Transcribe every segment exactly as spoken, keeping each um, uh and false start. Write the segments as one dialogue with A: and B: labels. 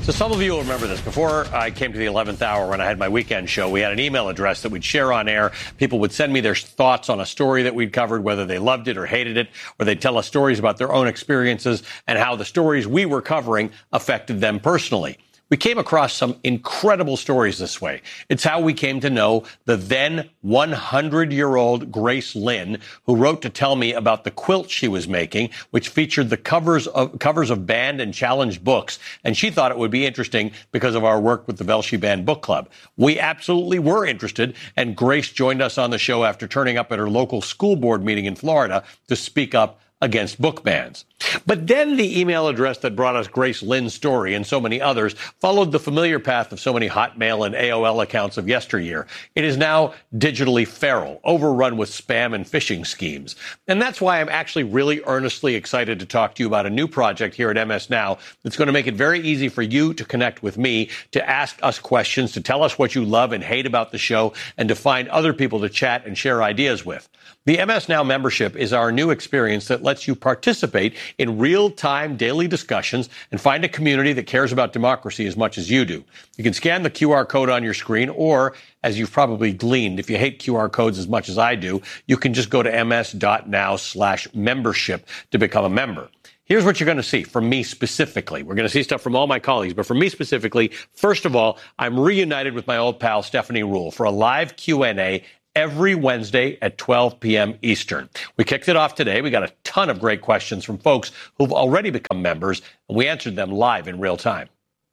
A: So some of you will remember this. Before I came to the eleventh hour, when I had my weekend show, we had an email address that we'd share on air. People would send me their thoughts on a story that we'd covered, whether they loved it or hated it, or they'd tell us stories about their own experiences and how the stories we were covering affected them personally. We came across some incredible stories this way. It's how we came to know the then one hundred year old Grace Lin, who wrote to tell me about the quilt she was making, which featured the covers of covers of banned and challenged books. And she thought it would be interesting because of our work with the Velshi Banned Book Club. We absolutely were interested, and Grace joined us on the show after turning up at her local school board meeting in Florida to speak up against book bans. But then the email address that brought us Grace Lin's story and so many others followed the familiar path of so many Hotmail and A O L accounts of yesteryear. It is now digitally feral, overrun with spam and phishing schemes. And that's why I'm actually really earnestly excited to talk to you about a new project here at M S Now that's going to make it very easy for you to connect with me, to ask us questions, to tell us what you love and hate about the show, and to find other people to chat and share ideas with. The M S Now membership is our new experience that lets you participate in real-time daily discussions and find a community that cares about democracy as much as you do. You can scan the Q R code on your screen, or, as you've probably gleaned, if you hate Q R codes as much as I do, you can just go to ms.now slash membership to become a member. Here's what you're going to see from me specifically. We're going to see stuff from all my colleagues, but from me specifically, first of all, I'm reunited with my old pal Stephanie Ruhle for a live Q and A every Wednesday at twelve p.m. Eastern. We kicked it off today. We got a ton of great questions from folks who've already become members, and we answered them live in real time.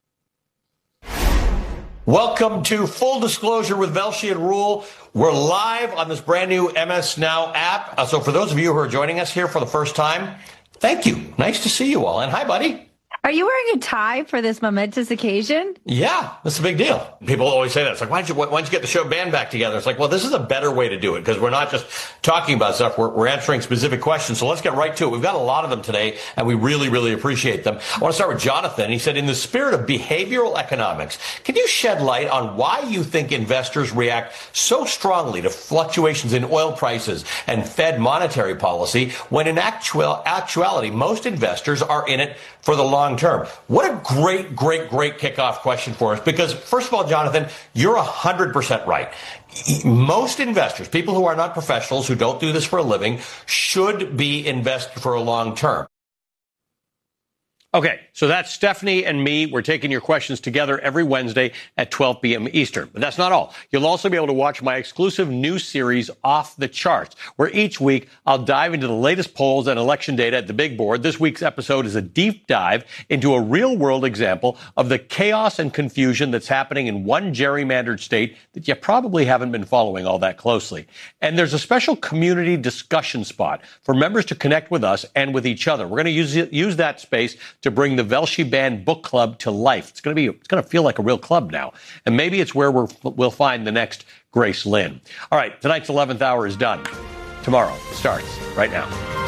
A: Welcome to Full Disclosure with Velshi and Ruhle. We're live on this brand new M S Now app. Uh, so for those of you who are joining us here for the first time, thank you. Nice to see you all. And hi, buddy.
B: Are you wearing a tie for this momentous occasion?
A: Yeah, that's a big deal. People always say that. It's like, why don't you, why don't you get the show band back together? It's like, well, this is a better way to do it because we're not just talking about stuff. We're, we're answering specific questions. So let's get right to it. We've got a lot of them today, and we really, really appreciate them. I want to start with Jonathan. He said, in the spirit of behavioral economics, can you shed light on why you think investors react so strongly to fluctuations in oil prices and Fed monetary policy when in actual, actuality, most investors are in it for the long term? What a great, great, great kickoff question for us. Because first of all, Jonathan, you're one hundred percent right. Most investors, people who are not professionals, who don't do this for a living, should be invested for a long term. Okay, so that's Stephanie and me. We're taking your questions together every Wednesday at twelve p.m. Eastern. But that's not all. You'll also be able to watch my exclusive new series, Off the Charts, where each week I'll dive into the latest polls and election data at the big board. This week's episode is a deep dive into a real-world example of the chaos and confusion that's happening in one gerrymandered state that you probably haven't been following all that closely. And there's a special community discussion spot for members to connect with us and with each other. We're going to use, use that space to bring the Velshi Banned Book Club to life. It's going to be, it's going to feel like a real club now. And maybe it's where we're, we'll find the next Grace Lin. All right, tonight's eleventh hour is done. Tomorrow starts right now.